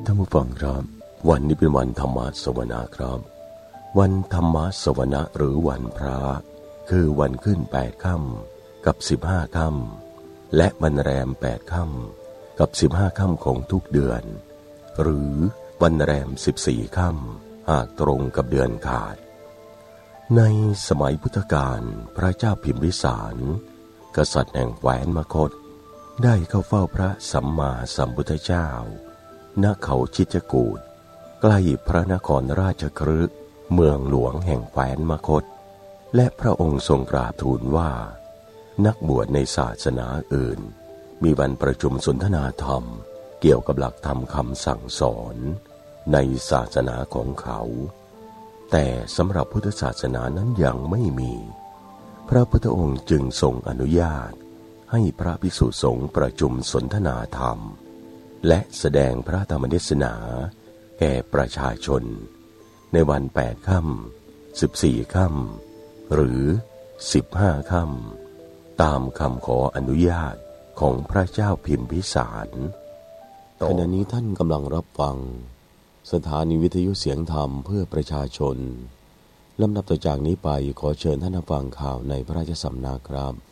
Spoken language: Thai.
ท่านผู้ฟังครับวันนี้เป็นวันธรรมสวนาครับวันธรรมสวนะหรือวันพระคือวันขึ้น8ค่ำกับ15ค่ำและวันแรม8ค่ำกับ15ค่ำของทุกเดือนหรือวันแรม14ค่ำหากตรงกับเดือนขาดในสมัยพุทธกาลพระเจ้าพิมพิสารกษัตริย์แห่งแคว้นมคธได้เข้าเฝ้าพระสัมมาสัมพุทธเจ้าณเขาชิจกูฏใกล้พระนครราชคฤห์เมืองหลวงแห่งแคว้นมคธและพระองค์ทรงกราบทูลว่านักบวชในศาสนาอื่นมีวันประชุมสนทนาธรรมเกี่ยวกับหลักธรรมคำสั่งสอนในศาสนาของเขาแต่สำหรับพุทธศาสนานั้นยังไม่มีพระพุทธองค์จึงทรงอนุญาตให้พระภิกษุสงฆ์ประชุมสนทนาธรรมและแสดงพระธรรมเทศนาแก่ประชาชนในวัน8ค่ำ14ค่ำหรือ15ค่ำตามคำขออนุญาตของพระเจ้าพิมพิสารขณะนี้ท่านกำลังรับฟังสถานีวิทยุเสียงธรรมเพื่อประชาชนลำดับต่อจากนี้ไปขอเชิญท่านฟังข่าวในพระราชสำนักครับ